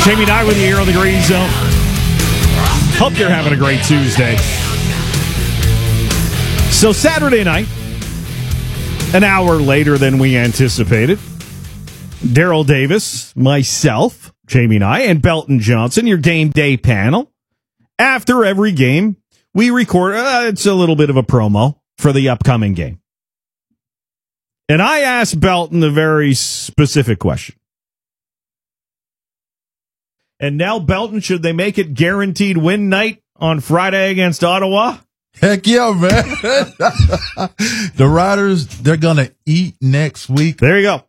Jamie Nye with you here on the Green Zone. Hope you're having a great Tuesday. So Saturday night, an hour later than we anticipated, Daryl Davis, myself, Jamie Nye, and Belton Johnson, your game day panel. After every game, we record, it's a little bit of a promo for the upcoming game. And I asked Belton a very specific question. And now, Belton, should they make it guaranteed win night on Friday against Ottawa? Heck yeah, man. The Riders, they're going to eat next week. There you go.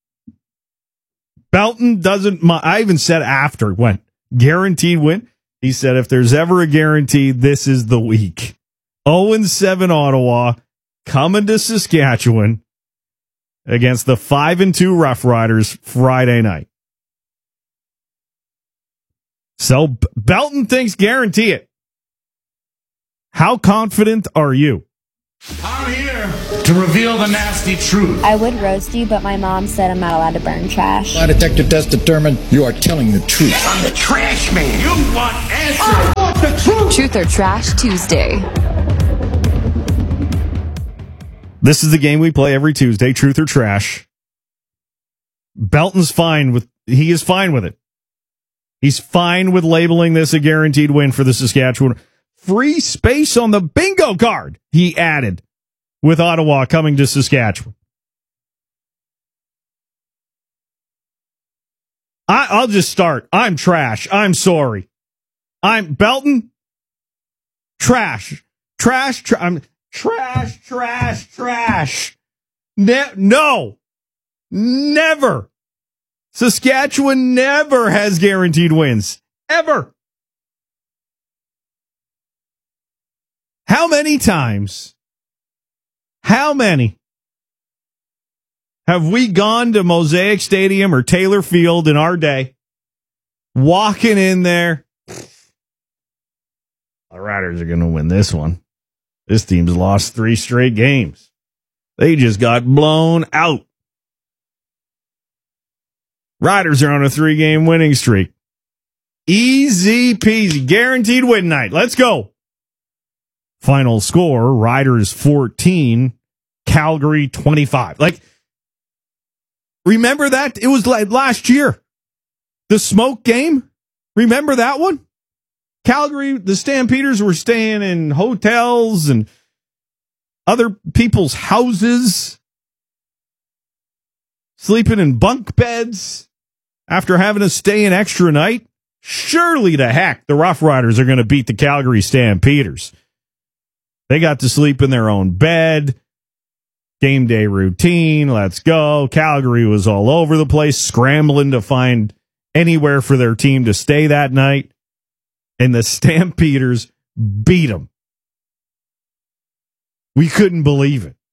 Belton doesn't mind. I even said after when guaranteed win. He said if there's ever a guarantee, this is the week. 0-7 Ottawa coming to Saskatchewan against the 5-2 Rough Riders Friday night. So Belton thinks guarantee it. How confident are you? I'm here to reveal the nasty truth. I would roast you, but my mom said I'm not allowed to burn trash. My detector test determined you are telling the truth. I'm the trash man. You want answers. I want the truth. Truth or Trash Tuesday. This is the game we play every Tuesday, Truth or Trash. Belton's he is fine with it. He's fine with labeling this a guaranteed win for the Saskatchewan. Free space on the bingo card, he added, with Ottawa coming to Saskatchewan. I'll just start. I'm trash. I'm sorry. I'm Belton. Trash. I'm trash. No. Never. Saskatchewan never has guaranteed wins. Ever. How many times? How many have we gone to Mosaic Stadium or Taylor Field in our day, walking in there? The Riders are going to win this one. This team's lost 3 straight games. They just got blown out. Riders are on a 3-game winning streak. Easy peasy. Guaranteed win night. Let's go. Final score, Riders 14, Calgary 25. Remember that? It was like last year. The smoke game. Remember that one? Calgary, the Stampeders were staying in hotels and other people's houses, sleeping in bunk beds after having to stay an extra night. Surely to heck, the Rough Riders are going to beat the Calgary Stampeders. They got to sleep in their own bed. Game day routine. Let's go. Calgary was all over the place, scrambling to find anywhere for their team to stay that night. And the Stampeders beat them. We couldn't believe it.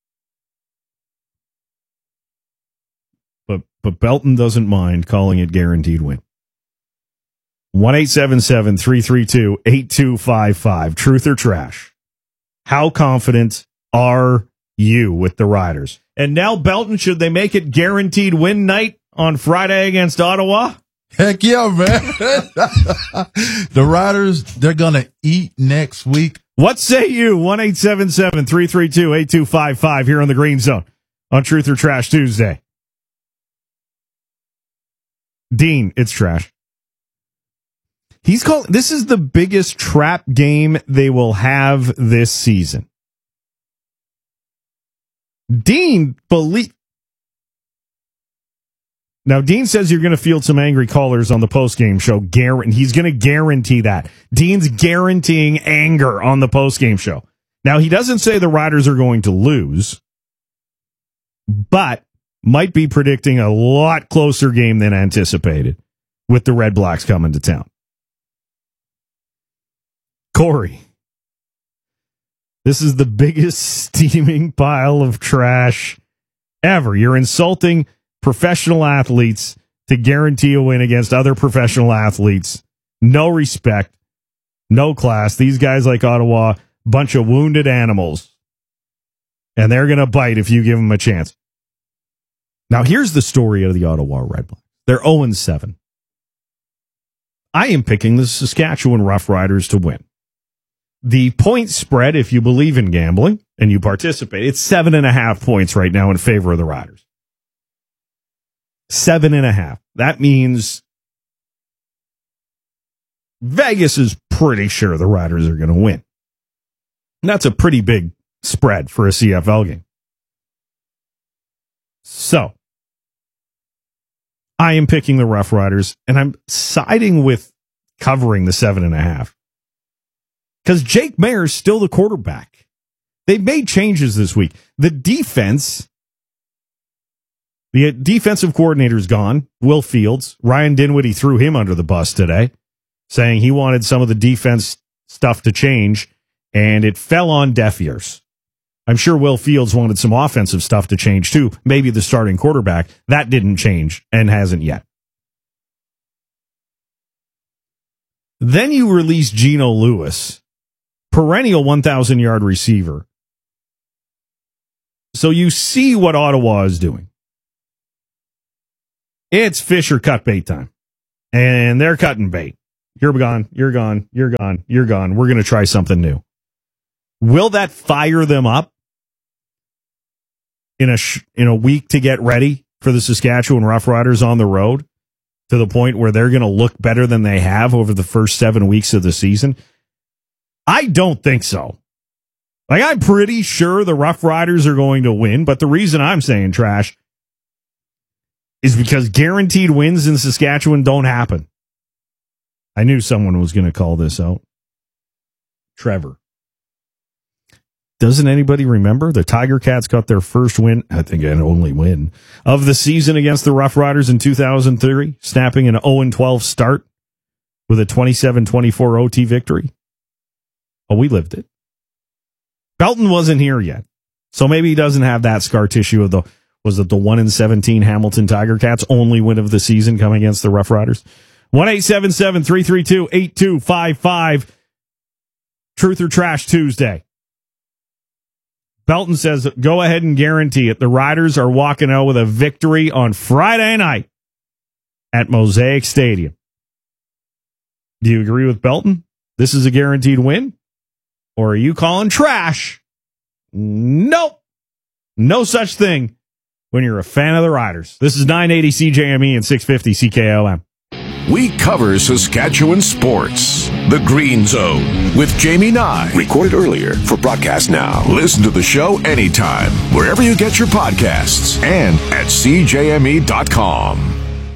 But Belton doesn't mind calling it guaranteed win. 1-877-332-8255. Truth or Trash. How confident are you with the Riders? And now, Belton, should they make it guaranteed win night on Friday against Ottawa? Heck yeah, man. The Riders, they're going to eat next week. What say you? 1-877-332-8255 here on the Green Zone on Truth or Trash Tuesday. Dean, it's trash. This is the biggest trap game they will have this season. Dean Now, Dean says you're going to field some angry callers on the postgame show. He's going to guarantee that. Dean's guaranteeing anger on the postgame show. Now, he doesn't say the Riders are going to lose, but might be predicting a lot closer game than anticipated with the Red Blacks coming to town. Corey, this is the biggest steaming pile of trash ever. You're insulting professional athletes to guarantee a win against other professional athletes. No respect, no class. These guys like Ottawa, bunch of wounded animals. And they're going to bite if you give them a chance. Now, here's the story of the Ottawa Red Blacks. They're 0-7. I am picking the Saskatchewan Roughriders to win. The point spread, if you believe in gambling and you participate, it's 7.5 points right now in favor of the Riders. 7.5. That means Vegas is pretty sure the Riders are going to win. And that's a pretty big spread for a CFL game. So, I am picking the Roughriders, and I'm siding with covering the 7.5. Because Jake Maier is still the quarterback. They've made changes this week. The defensive coordinator's gone, Will Fields. Ryan Dinwiddie threw him under the bus today, saying he wanted some of the defense stuff to change, and it fell on deaf ears. I'm sure Will Fields wanted some offensive stuff to change too. Maybe the starting quarterback. That didn't change and hasn't yet. Then you release Geno Lewis, perennial 1,000-yard receiver. So you see what Ottawa is doing. It's fish or cut bait time. And they're cutting bait. You're gone, you're gone, you're gone, you're gone. We're going to try something new. Will that fire them up in a week to get ready for the Saskatchewan Roughriders on the road to the point where they're going to look better than they have over the first 7 weeks of the season? I don't think so. Like, I'm pretty sure the Roughriders are going to win, but the reason I'm saying trash is because guaranteed wins in Saskatchewan don't happen. I knew someone was going to call this out. Trevor. Doesn't anybody remember? The Tiger Cats got their first win, I think an only win, of the season against the Roughriders in 2003, snapping an 0-12 start with a 27-24 OT victory. Oh, we lived it. Belton wasn't here yet, so maybe he doesn't have that scar tissue of the 1-17 Hamilton Tiger Cats only win of the season coming against the Roughriders. 1-877-332-8255. Truth or Trash Tuesday. Belton says, go ahead and guarantee it. The Riders are walking out with a victory on Friday night at Mosaic Stadium. Do you agree with Belton? This is a guaranteed win? Or are you calling trash? Nope. No such thing when you're a fan of the Riders. This is 980 CJME and 650 CKOM. We cover Saskatchewan sports. The Green Zone with Jamie Nye. Recorded earlier for broadcast now. Listen to the show anytime, wherever you get your podcasts, and at CJME.com.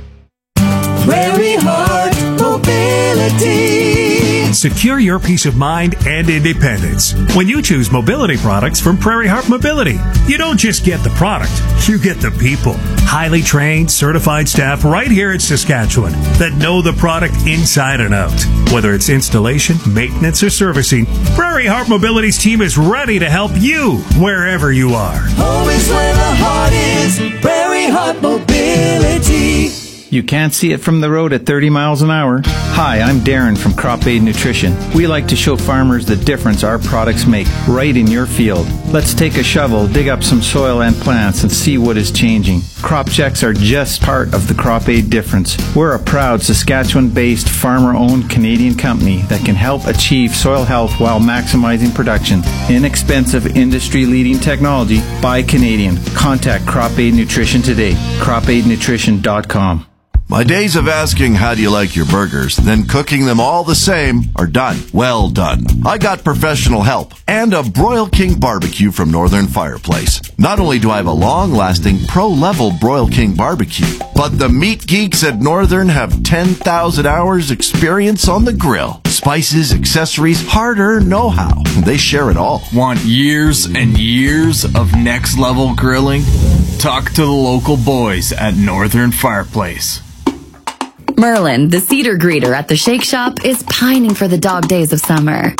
Prairie Heart Mobility. Secure your peace of mind and independence when you choose mobility products from Prairie Heart Mobility. You don't just get the product, you get the people. Highly trained, certified staff right here in Saskatchewan that know the product inside and out. Whether it's installation, maintenance, or servicing, Prairie Heart Mobility's team is ready to help you wherever you are. Home is where the heart is. Prairie Heart Mobility. You can't see it from the road at 30 miles an hour. Hi, I'm Darren from Crop Aid Nutrition. We like to show farmers the difference our products make right in your field. Let's take a shovel, dig up some soil and plants, and see what is changing. Crop checks are just part of the Crop Aid difference. We're a proud Saskatchewan-based, farmer-owned Canadian company that can help achieve soil health while maximizing production. Inexpensive, industry-leading technology by Canadian. Contact Crop Aid Nutrition today. CropAidNutrition.com. My days of asking how do you like your burgers, then cooking them all the same are done. Well done. I got professional help and a Broil King barbecue from Northern Fireplace. Not only do I have a long-lasting pro-level Broil King barbecue, but the meat geeks at Northern have 10,000 hours experience on the grill. Spices, accessories, hard-earned know-how. They share it all. Want years and years of next-level grilling? Talk to the local boys at Northern Fireplace. Merlin, the cedar greeter at the Shake Shop, is pining for the dog days of summer.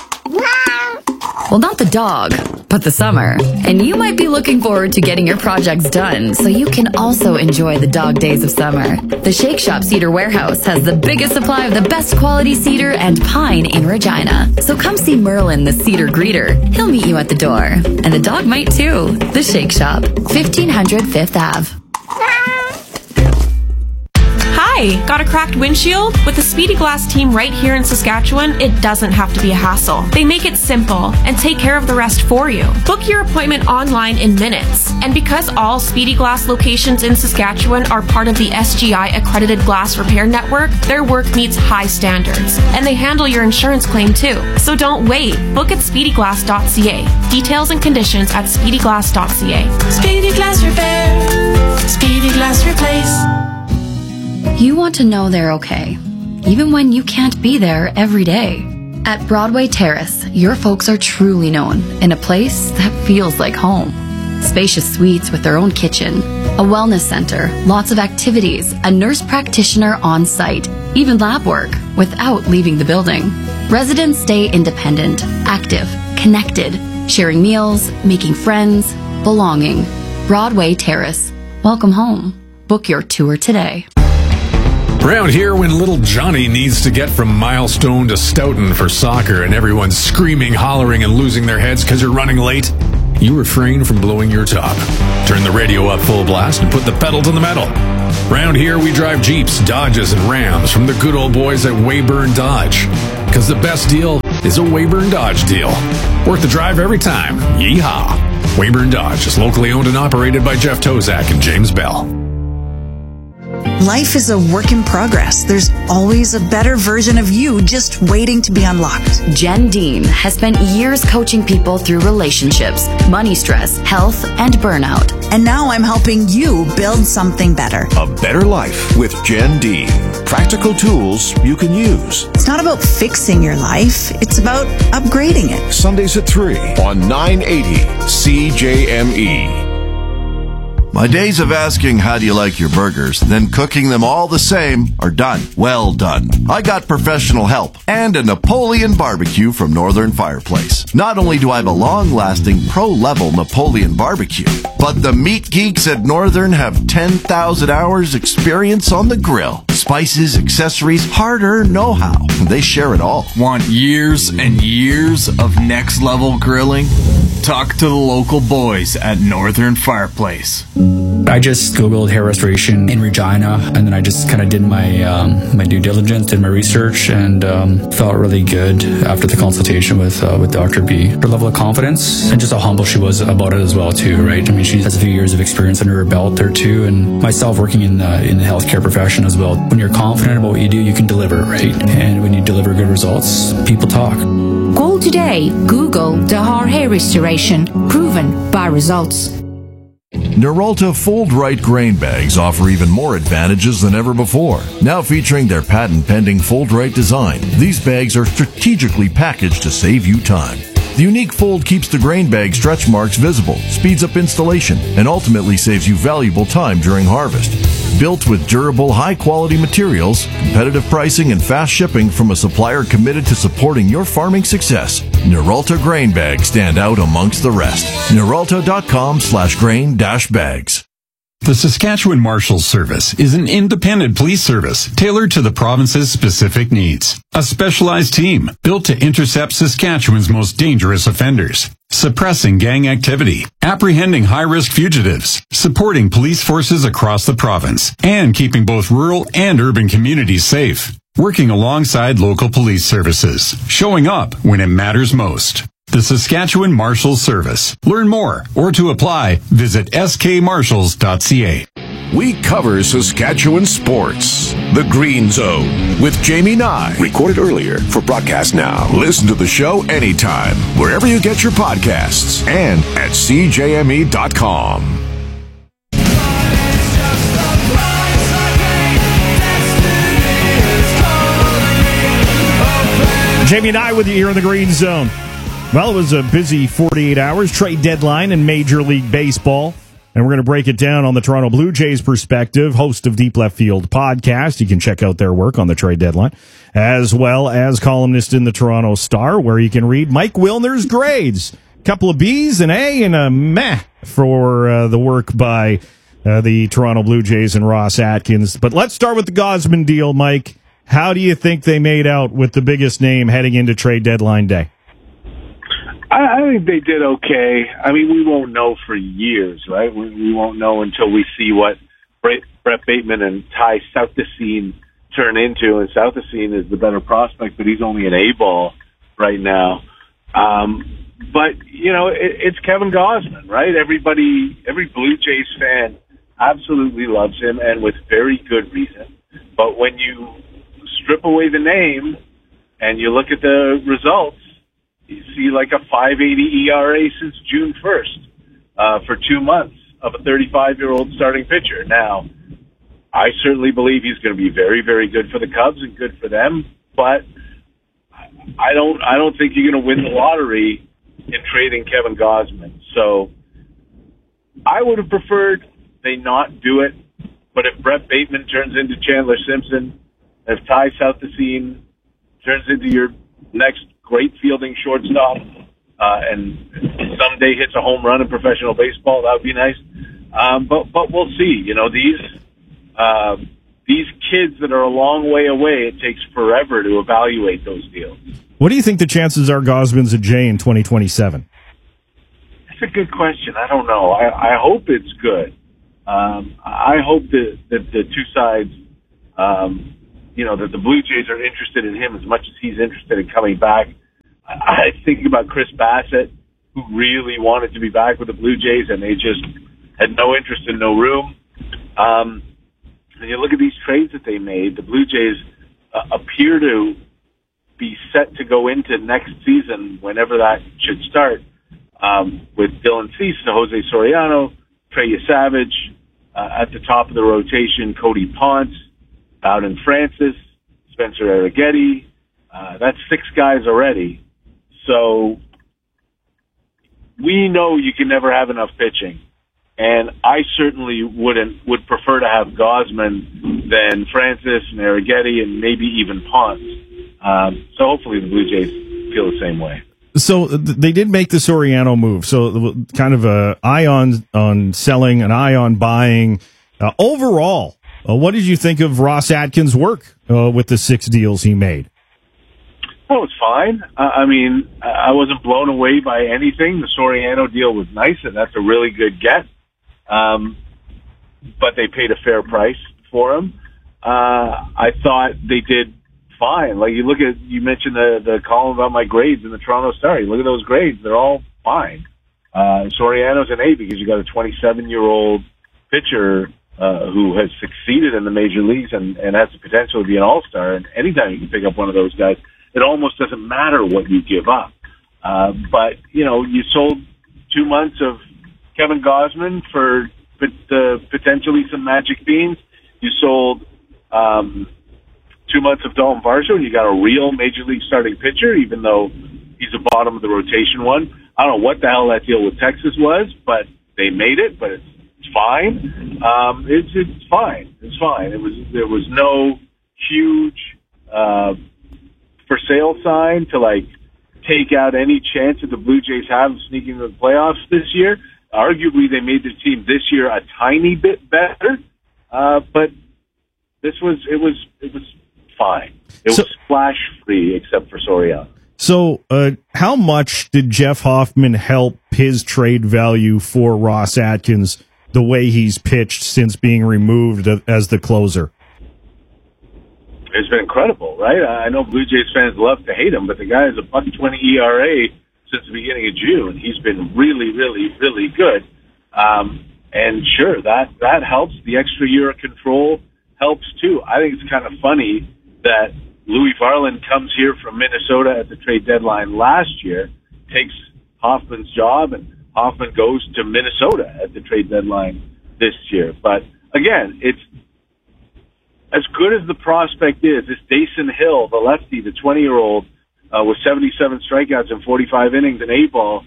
Well, not the dog, but the summer. And you might be looking forward to getting your projects done so you can also enjoy the dog days of summer. The Shake Shop Cedar Warehouse has the biggest supply of the best quality cedar and pine in Regina. So come see Merlin, the cedar greeter. He'll meet you at the door. And the dog might too. The Shake Shop, 1500 5th Ave. Hi, Hey, got a cracked windshield? With the Speedy Glass team right here in Saskatchewan, it doesn't have to be a hassle. They make it simple and take care of the rest for you. Book your appointment online in minutes. And because all Speedy Glass locations in Saskatchewan are part of the SGI accredited glass repair network, their work meets high standards. And they handle your insurance claim too. So don't wait. Book at speedyglass.ca. Details and conditions at speedyglass.ca. Speedy Glass Repair. Speedy Glass Replace. You want to know they're okay, even when you can't be there every day. At Broadway Terrace, your folks are truly known in a place that feels like home. Spacious suites with their own kitchen, a wellness center, lots of activities, a nurse practitioner on site, even lab work without leaving the building. Residents stay independent, active, connected, sharing meals, making friends, belonging. Broadway Terrace. Welcome home. Book your tour today. Around here, when little Johnny needs to get from Milestone to Stoughton for soccer and everyone's screaming, hollering, and losing their heads because you're running late, you refrain from blowing your top. Turn the radio up full blast and put the pedal to the metal. Around here, we drive Jeeps, Dodges, and Rams from the good old boys at Weyburn Dodge. Because the best deal is a Weyburn Dodge deal. Worth the drive every time. Yeehaw! Weyburn Dodge is locally owned and operated by Jeff Tozak and James Bell. Life is a work in progress. There's always a better version of you just waiting to be unlocked. Jen Dean has spent years coaching people through relationships, money stress, health, and burnout. And now I'm helping you build something better. A better life with Jen Dean. Practical tools you can use. It's not about fixing your life. It's about upgrading it. Sundays at 3 on 980 CJME. My days of asking how do you like your burgers, then cooking them all the same are done. Well done. I got professional help and a Napoleon barbecue from Northern Fireplace. Not only do I have a long-lasting pro-level Napoleon barbecue, but the meat geeks at Northern have 10,000 hours experience on the grill. Spices, accessories, hard-earned know-how. They share it all. Want years and years of next-level grilling? Talk to the local boys at Northern Fireplace. I just Googled hair restoration in Regina, and then I just kind of did my my due diligence, did my research, and felt really good after the consultation with Dr. B. Her level of confidence and just how humble she was about it as well too, right? I mean, she has a few years of experience under her belt there too, and myself working in the healthcare profession as well. When you're confident about what you do, you can deliver, right? And when you deliver good results, people talk. Call today. Google Dahar Hair Restoration. Proven by results. Nerolta Fold Right grain bags offer even more advantages than ever before. Now featuring their patent-pending Fold Right design, these bags are strategically packaged to save you time. The unique fold keeps the grain bag stretch marks visible, speeds up installation, and ultimately saves you valuable time during harvest. Built with durable, high-quality materials, competitive pricing, and fast shipping from a supplier committed to supporting your farming success, Nerolta grain bags stand out amongst the rest. Nerolta.com/grain-bags. The Saskatchewan Marshals Service is an independent police service tailored to the province's specific needs. A specialized team built to intercept Saskatchewan's most dangerous offenders, suppressing gang activity, apprehending high-risk fugitives, supporting police forces across the province, and keeping both rural and urban communities safe. Working alongside local police services, showing up when it matters most. The Saskatchewan Marshals Service. Learn more or to apply, visit skmarshals.ca. We cover Saskatchewan sports. The Green Zone with Jamie Nye. Recorded earlier for broadcast now. Listen to the show anytime, wherever you get your podcasts, and at CJME.com. Jamie and I with you here in the Green Zone. Well, it was a busy 48 hours, trade deadline in Major League Baseball. And we're going to break it down on the Toronto Blue Jays perspective, host of Deep Left Field podcast. You can check out their work on the trade deadline, as well as columnist in the Toronto Star, where you can read Mike Wilner's grades. A couple of B's, an A, and a meh for the work by the Toronto Blue Jays and Ross Atkins. But let's start with the Gausman deal, Mike. How do you think they made out with the biggest name heading into trade deadline day? I think they did okay. I mean, we won't know for years, right? We won't know until we see what Brett Bateman and Ty Southesine turn into, and Southesine is the better prospect, but he's only an A-ball right now. But, it's Kevin Gausman, right? Every Blue Jays fan absolutely loves him, and with very good reason. But when you strip away the name and you look at the results, you see like a 5.80 ERA since June 1st for 2 months of a 35-year-old starting pitcher. Now, I certainly believe he's going to be very, very good for the Cubs and good for them, but I don't think you're going to win the lottery in trading Kevin Gausman. So I would have preferred they not do it, but if Brett Bateman turns into Chandler Simpson, if Ty Southesine turns into your next great fielding shortstop, and someday hits a home run in professional baseball, that would be nice. But we'll see. These kids that are a long way away, it takes forever to evaluate those deals. What do you think the chances are Gausman's a J in 2027? That's a good question. I don't know. I hope it's good. I hope that the two sides, that the Blue Jays are interested in him as much as he's interested in coming back. I think about Chris Bassett, who really wanted to be back with the Blue Jays, and they just had no interest and no room. And you look at these trades that they made, the Blue Jays appear to be set to go into next season, whenever that should start, with Dylan Cease, Jose Soriano, Trey Savage, at the top of the rotation, Cody Ponce, Bowden Francis, Spencer Arrighetti. That's 6 guys already. So we know you can never have enough pitching. And I certainly would prefer to have Gausman than Francis and Arrighetti and maybe even Ponce. So hopefully the Blue Jays feel the same way. So they did make the Soriano move. So kind of an eye on selling, an eye on buying. Overall, what did you think of Ross Atkins' work with the 6 deals he made? Well, it's fine. I wasn't blown away by anything. The Soriano deal was nice, and that's a really good get. But they paid a fair price for him. I thought they did fine. Like you mentioned the column about my grades in the Toronto Star. You look at those grades; they're all fine. Soriano's an A because you got a 27-year-old pitcher who has succeeded in the major leagues and has the potential to be an all-star. And anytime you can pick up one of those guys, it almost doesn't matter what you give up. But you sold 2 months of Kevin Gausman for potentially some magic beans. You sold 2 months of Dalton Varsho, and you got a real major league starting pitcher, even though he's a bottom of the rotation one. I don't know what the hell that deal with Texas was, but they made it. But it's fine. It's fine. It's fine. There was no huge for sale sign to take out any chance that the Blue Jays have of sneaking into the playoffs this year. Arguably, they made the team this year a tiny bit better, but it was fine. It was splash free except for Soriano. So, how much did Jeff Hoffman help his trade value for Ross Atkins the way he's pitched since being removed as the closer? It's been incredible, right? I know Blue Jays fans love to hate him, but the guy has a .120 ERA since the beginning of June. He's been really, really, really good. And sure, that helps. The extra year of control helps too. I think it's kind of funny that Louis Varland comes here from Minnesota at the trade deadline last year, takes Hoffman's job, and Hoffman goes to Minnesota at the trade deadline this year. But again, it's as good as the prospect is. This Dason Hill, the lefty, the 20-year-old, with 77 strikeouts and 45 innings in A-ball,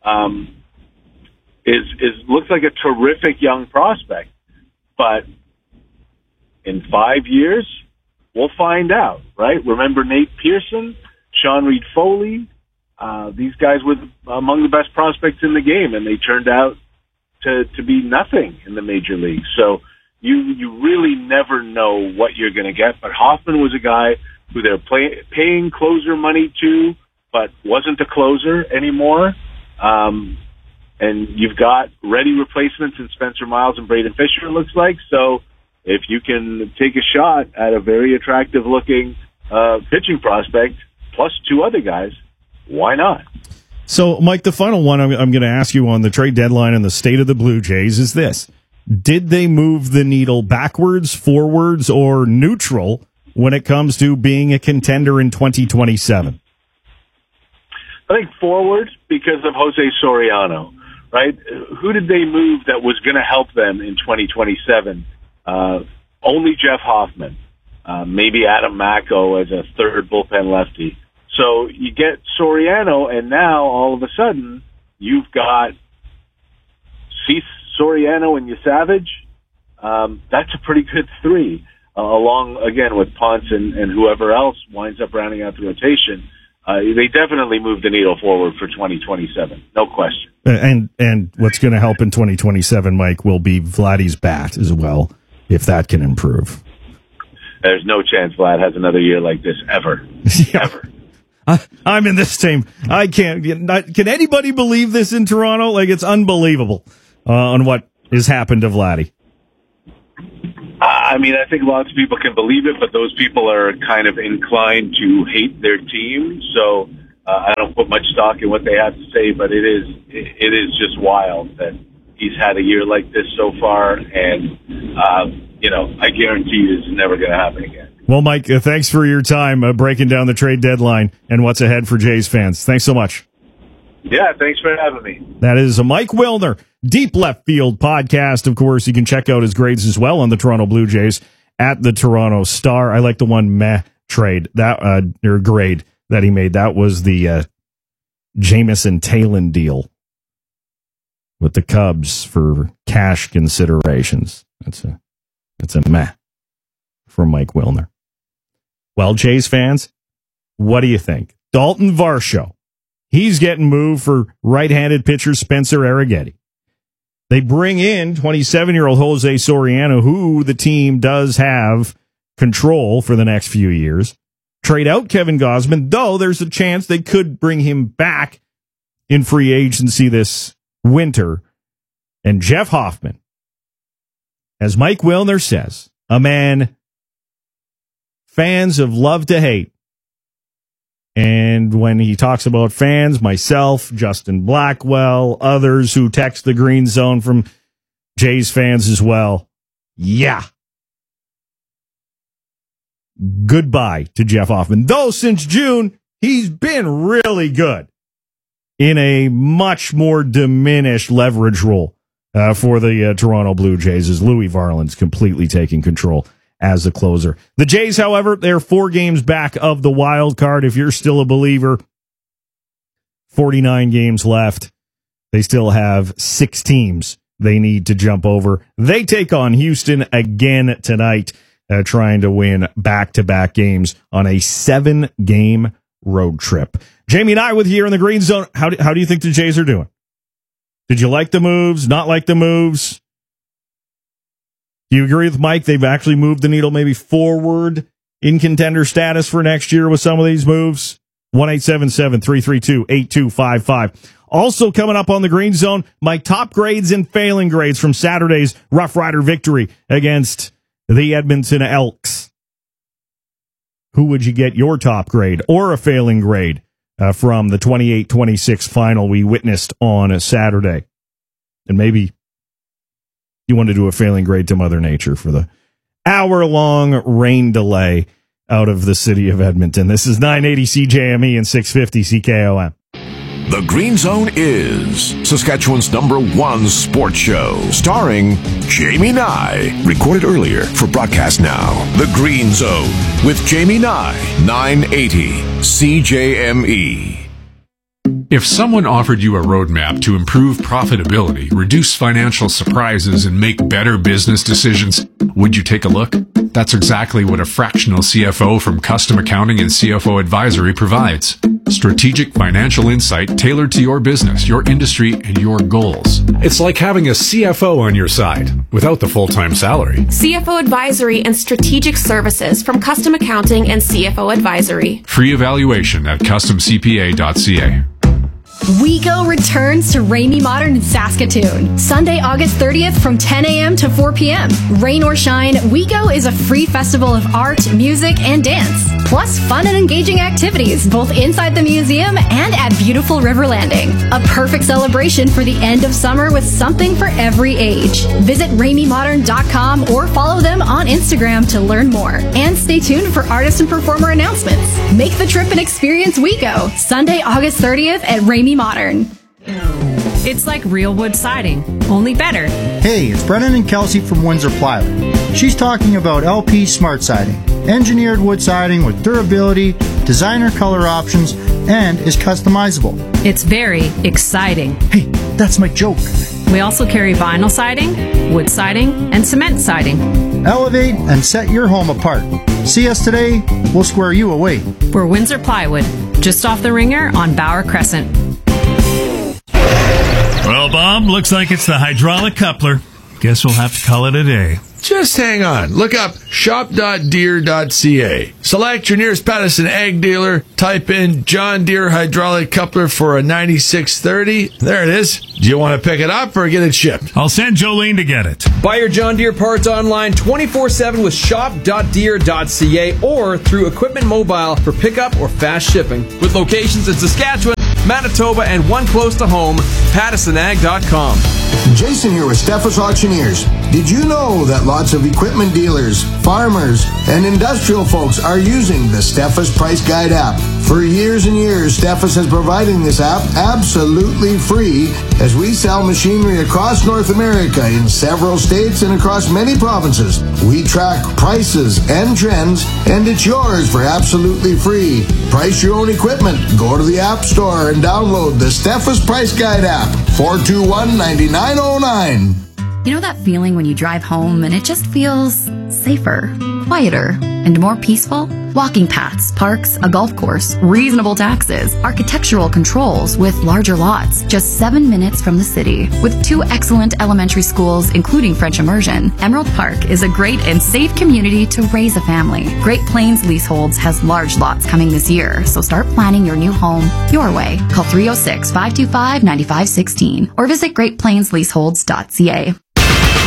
looks like a terrific young prospect. But in 5 years, we'll find out, right? Remember Nate Pearson, Sean Reed-Foley? These guys were among the best prospects in the game, and they turned out to be nothing in the major leagues. So you really never know what you're going to get. But Hoffman was a guy who they're paying closer money to, but wasn't a closer anymore. And and you've got ready replacements in Spencer Miles and Braden Fisher, it looks like. So if you can take a shot at a very attractive-looking pitching prospect, plus 2 other guys, why not? So, Mike, the final one I'm going to ask you on the trade deadline and the state of the Blue Jays is this. Did they move the needle backwards, forwards, or neutral when it comes to being a contender in 2027? I think forward because of Jose Soriano, right? Who did they move that was going to help them in 2027? Only Jeff Hoffman, maybe Adam Macko as a third bullpen lefty. So you get Soriano, and now all of a sudden you've got Cease, Soriano, and Yasavage. That's a pretty good 3, along again with Ponce and whoever else winds up rounding out the rotation. They definitely moved the needle forward for 2027, no question. And what's going to help in 2027, Mike, will be Vladdy's bat as well, if that can improve. There's no chance Vlad has another year like this ever. Ever. I'm in this same. I can't. Can anybody believe this in Toronto? Like, it's unbelievable on what has happened to Vladdy. I mean, I think lots of people can believe it, but those people are kind of inclined to hate their team. So I don't put much stock in what they have to say, but it is just wild that he's had a year like this so far, and I guarantee you it's never going to happen again. Well, Mike, thanks for your time breaking down the trade deadline and what's ahead for Jays fans. Thanks so much. Yeah, thanks for having me. That is Mike Wilner, Deep Left Field podcast. Of course, you can check out his grades as well on the Toronto Blue Jays at the Toronto Star. I like the one trade that or grade that he made. That was the Jamison Taylor deal with the Cubs for cash considerations. That's a meh for Mike Wilner. Well, Jays fans, what do you think? Dalton Varsho, he's getting moved for right-handed pitcher Spencer Arrighetti. They bring in 27-year-old Jose Soriano, who the team does have control for the next few years. Trade out Kevin Gausman, though there's a chance they could bring him back in free agency this winter. And Jeff Hoffman, as Mike Wilner says, a man fans have loved to hate. And when he talks about fans, myself, Justin Blackwell, others who text the Green Zone from Jays fans as well. Yeah. Goodbye to Jeff Hoffman. Though since June, he's been really good in a much more diminished leverage role for the Toronto Blue Jays as Louis Varland's completely taking control as a closer. The Jays, however, they're 4 games back of the wild card. If you're still a believer, 49 games left. They still have 6 teams they need to jump over. They take on Houston again tonight, trying to win back-to-back games on a 7-game road trip. Jamie and I with you here in the Green Zone. How do you think the Jays are doing? Did you like the moves? Not like the moves? Do you agree with Mike? They've actually moved the needle maybe forward in contender status for next year with some of these moves? 1-877-332-8255. Also coming up on the Green Zone, my top grades and failing grades from Saturday's Rough Rider victory against the Edmonton Elks. Who would you get your top grade or a failing grade from the 28-26 final we witnessed on a Saturday? And maybe you want to do a failing grade to Mother Nature for the hour-long rain delay out of the city of Edmonton. This is 980 CJME and 650 CKOM. The Green Zone is Saskatchewan's #1 sports show, starring Jamie Nye. Recorded earlier for broadcast now. The Green Zone with Jamie Nye, 980 CJME. If someone offered you a roadmap to improve profitability, reduce financial surprises, and make better business decisions, would you take a look? That's exactly what a fractional CFO from Custom Accounting and CFO Advisory provides. Strategic financial insight tailored to your business, your industry, and your goals. It's like having a CFO on your side without the full-time salary. CFO Advisory and Strategic Services from Custom Accounting and CFO Advisory. Free evaluation at customcpa.ca. WeGo returns to Ramey Modern in Saskatoon, Sunday, August 30th from 10 a.m. to 4 p.m. Rain or shine, WeGo is a free festival of art, music, and dance, plus fun and engaging activities both inside the museum and at beautiful River Landing. A perfect celebration for the end of summer with something for every age. Visit RameyModern.com or follow them on Instagram to learn more. And stay tuned for artist and performer announcements. Make the trip and experience WeGo, Sunday, August 30th at Ramey Modern. It's like real wood siding, only better. Hey, it's Brennan and Kelsey from Windsor Plywood. She's talking about LP Smart Siding, engineered wood siding with durability, designer color options, and is customizable. It's very exciting. Hey, that's my joke. We also carry vinyl siding, wood siding, and cement siding. Elevate and set your home apart. See us today, we'll square you away. We're Windsor Plywood, just off the Ringer on Bauer Crescent. Well, Bob, looks like it's the hydraulic coupler. Guess we'll have to call it a day. Just hang on. Look up shop.deere.ca. Select your nearest Patterson Ag dealer. Type in John Deere hydraulic coupler for a 9630. There it is. Do you want to pick it up or get it shipped? I'll send Jolene to get it. Buy your John Deere parts online 24/7 with shop.deere.ca or through Equipment Mobile for pickup or fast shipping. With locations in Saskatchewan, Manitoba, and one close to home, PattersonAg.com. Jason here with Steffes Auctioneers. Did you know that lots of equipment dealers, farmers, and industrial folks are using the Steffes Price Guide app? For years and years, Steffes has provided this app absolutely free as we sell machinery across North America in several states and across many provinces. We track prices and trends, and it's yours for absolutely free. Price your own equipment. Go to the App Store and download the Steffes Price Guide app. 421-9909. You know that feeling when you drive home and it just feels safer, quieter, and more peaceful? Walking paths, parks, a golf course, reasonable taxes, architectural controls with larger lots, just 7 minutes from the city. With 2 excellent elementary schools, including French immersion, Emerald Park is a great and safe community to raise a family. Great Plains Leaseholds has large lots coming this year, so start planning your new home your way. Call 306-525-9516 or visit greatplainsleaseholds.ca.